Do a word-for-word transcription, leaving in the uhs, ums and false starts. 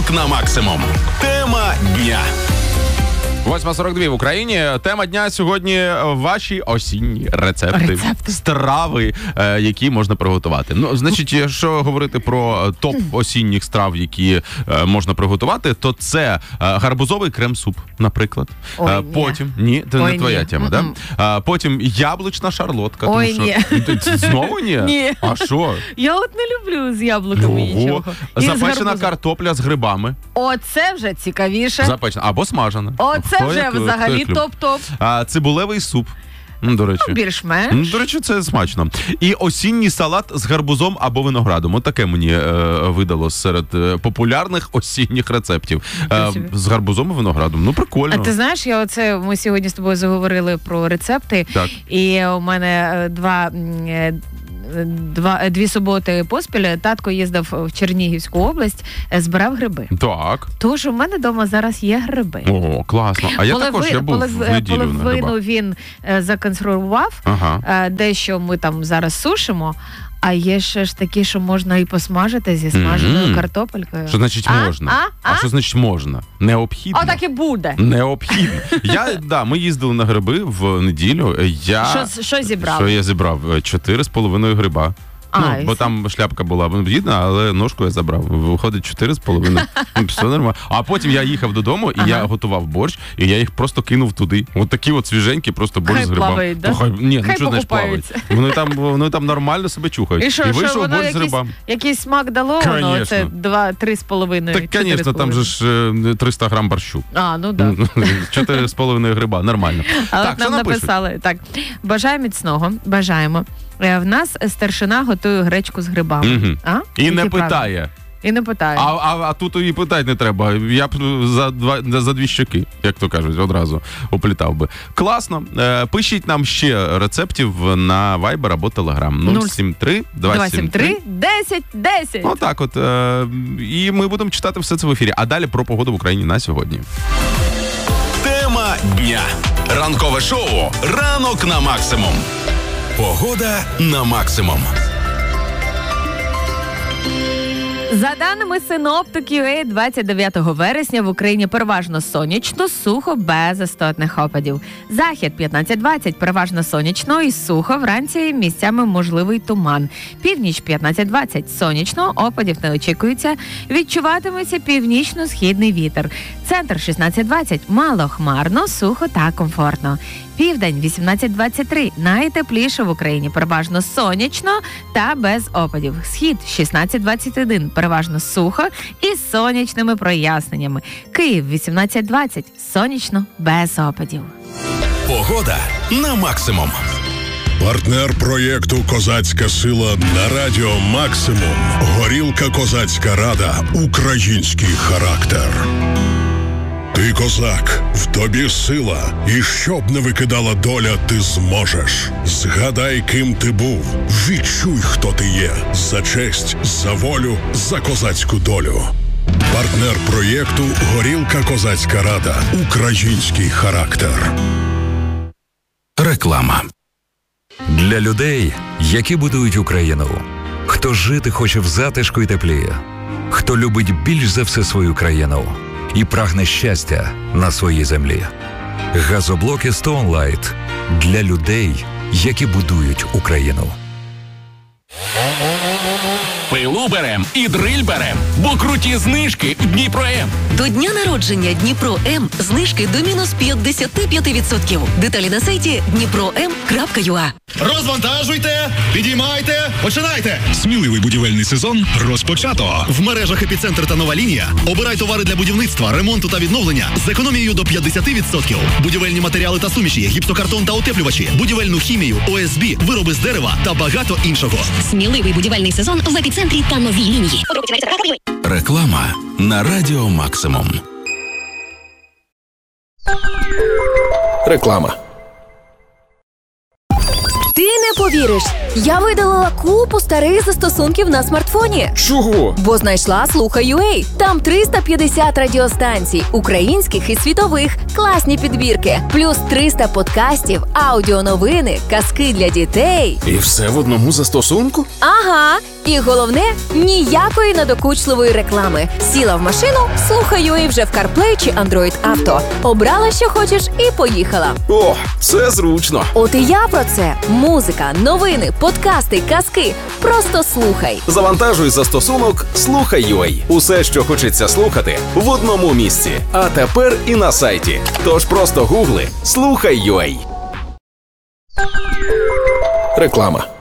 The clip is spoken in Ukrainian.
Ранок на максимум. Тема дня. восьма сорок два в Україні. Тема дня сьогодні – ваші осінні рецепти. Рецепти. Страви, е, які можна приготувати. Ну, значить, якщо говорити про топ осінніх страв, які е, можна приготувати, то це е, гарбузовий крем-суп, наприклад. Ой, Е, ні. потім, ні, це Ой, не твоя ні. тема, да? Е, потім яблучна шарлотка. Тому Ой, що... ні. Ти Знову ні? Ні. А що? Я от не люблю з яблуками Ого. нічого. І з Запечена гарбузом. картопля з грибами. Оце вже цікавіше. Запечена. Або смажена. Оце Хто вже як- хто взагалі як любить. топ-топ. А, цибулевий суп. Ну, до речі. Більш-менш. Ну, до речі, це смачно. І осінній салат з гарбузом або виноградом. От таке мені е, видало серед е, популярних осінніх рецептів. Е, з гарбузом і виноградом. Ну, прикольно. А ти знаєш, я оце ми сьогодні з тобою заговорили про рецепти. Так. І у мене е, два. м, е, Два, дві суботи поспіль татко їздив в Чернігівську область, е, збирав гриби. Так. Тож у мене вдома зараз є гриби. О, класно. А я Полови- також, я був полов- в неділю на половину грибах. він е, законсервував, Ага. е, дещо ми там зараз сушимо, а є ще ж такі, що можна і посмажити зі смаженою Мгм. картопелькою. Що значить А? можна? А? А? що значить можна? Необхідно. О, так і буде. Необхідно. Я, да, ми їздили на гриби в неділю. Я... Що, що зібрав? Що я зібрав? Чотири з половиною гриба. А, Ну, і бо все. там шляпка була бідна, але ножку я забрав. Виходить чотири з половиною. Все нормально. А потім я їхав додому, і Ага. я готував борщ, і я їх просто кинув туди. От такі от свіженькі, просто борщ Хай з грибами. плавають, да? Ну, хай, ні, Хай ну що значить плавають? покупаються. Вони там, вони там нормально себе чухають. І що, і що вийшов воно борщ з якийсь, грибами. якийсь смак дало, воно Конечно. це два, три з половиною. Так, звісно, там же ж е, триста грам борщу. А, ну да. Чотири з половиною гриба, нормально. Але Так, що нам напишуть? написали, так, бажаю міцного, бажаємо. Е, В нас старшина готує гречку з грибами. Мгм. А? І Які не правила? питає. І не питає. А, а, а тут і питати не треба. Я б за, два, за дві щеки, як то кажуть, одразу оплітав би. Класно. Е, пишіть нам ще рецептів на Viber або Telegram. нуль сім три два сім три десять десять. Отак от. Е, і ми будемо читати все це в ефірі. А далі про погоду в Україні на сьогодні. Тема дня. Ранкове шоу «Ранок на максимум». Погода на максимум. За даними синоптиків, двадцять дев'ятого вересня в Україні переважно сонячно, сухо, без істотних опадів. Захід п'ятнадцять двадцять переважно сонячно і сухо, вранці місцями можливий туман. Північ п'ятнадцять двадцять сонячно, опадів не очікується, відчуватиметься північно-східний вітер. Центр шістнадцять двадцять малохмарно, сухо та комфортно. Південь вісімнадцять двадцять три найтепліше в Україні, переважно сонячно та без опадів. Схід шістнадцять двадцять один переважно сухо і з сонячними проясненнями. Київ вісімнадцять двадцять сонячно без опадів. Погода на максимум. Партнер проєкту «Козацька сила» на радіо «Максимум». Горілка «Козацька рада». Український характер. Ти козак, в тобі сила, і щоб не викидала доля, ти зможеш. Згадай, ким ти був, відчуй, хто ти є. За честь, за волю, за козацьку долю. Партнер проєкту «Горілка Козацька рада». Український характер. Реклама. Для людей, які будують Україну. Хто жити хоче в затишку і теплі. Хто любить більш за все свою країну. І прагне щастя на своїй землі. Газоблоки Stone Light для людей, які будують Україну. Пилу берем і дриль берем, бо круті знижки в Дніпро-М. До дня народження Дніпро-М знижки до мінус п'ятдесят п'ять відсотків. Деталі на сайті дніпро ем крапка ю а. Розвантажуйте, підіймайте, починайте! Сміливий будівельний сезон розпочато. В мережах «Епіцентр» та «Нова лінія» обирай товари для будівництва, ремонту та відновлення з економією до п'ятдесят відсотків. Будівельні матеріали та суміші, гіпсокартон та утеплювачі, будівельну хімію, о ес бі, вироби з дерева та багато іншого. Сміливий будівельний сезон в «Епіцентрі» та «Новій лінії». Реклама на радіо «Максимум». Реклама. Ти не повіриш, я видалила купу старих застосунків на смартфоні. Чого? Бо знайшла Слухай.ua. Там триста п'ятдесят радіостанцій, українських і світових, класні підбірки, плюс триста подкастів, аудіоновини, казки для дітей. І все в одному застосунку? Ага, І головне, ніякої надокучливої реклами. Сіла в машину, слухай ю ей вже в CarPlay чи Android Auto. Обрала, що хочеш, і поїхала. О, це зручно. От і я про це. Музика, новини, подкасти, казки. Просто слухай. Завантажуй застосунок Слухай.ua. Усе, що хочеться слухати, в одному місці. А тепер і на сайті. Тож просто гугли Слухай.ua. Реклама.